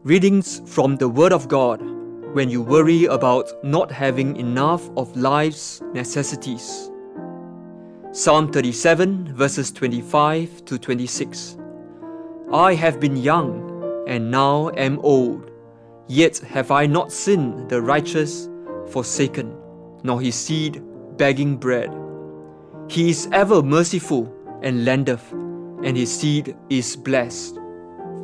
Readings from the Word of God when you worry about not having enough of life's necessities. Psalm 37 verses 25 to 26. I have been young and now am old, yet have I not seen the righteous forsaken, nor his seed begging bread. He is ever merciful and lendeth, and his seed is blessed.